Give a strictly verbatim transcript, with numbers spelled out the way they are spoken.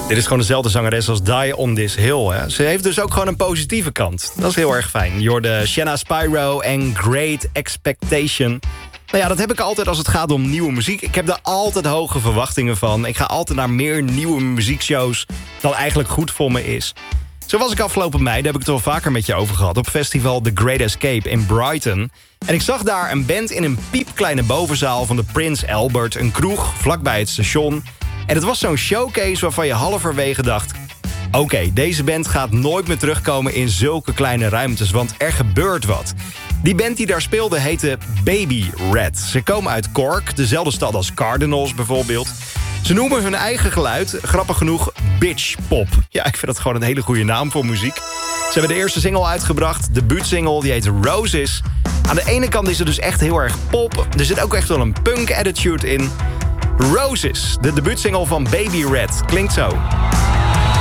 Dit is gewoon dezelfde zangeres als Die on This Hill. Hè? Ze heeft dus ook gewoon een positieve kant. Dat is heel erg fijn. Je hoorde Shanna Spyro en Great Expectation. Nou ja, dat heb ik altijd als het gaat om nieuwe muziek. Ik heb daar altijd hoge verwachtingen van. Ik ga altijd naar meer nieuwe muziekshows dan eigenlijk goed voor me is. Zo was ik afgelopen mei, daar heb ik het al vaker met je over gehad... op festival The Great Escape in Brighton. En ik zag daar een band in een piepkleine bovenzaal van de Prince Albert... een kroeg vlakbij het station. En het was zo'n showcase waarvan je halverwege dacht... oké, okay, deze band gaat nooit meer terugkomen in zulke kleine ruimtes... want er gebeurt wat. Die band die daar speelde heette Baby Red. Ze komen uit Cork, dezelfde stad als Cardinals bijvoorbeeld... Ze noemen hun eigen geluid, grappig genoeg, bitch pop. Ja, ik vind dat gewoon een hele goede naam voor muziek. Ze hebben de eerste single uitgebracht, de debuutsingle, die heet Roses. Aan de ene kant is het dus echt heel erg pop. Er zit ook echt wel een punk attitude in. Roses, de debuutsingle van Baby Red, klinkt zo.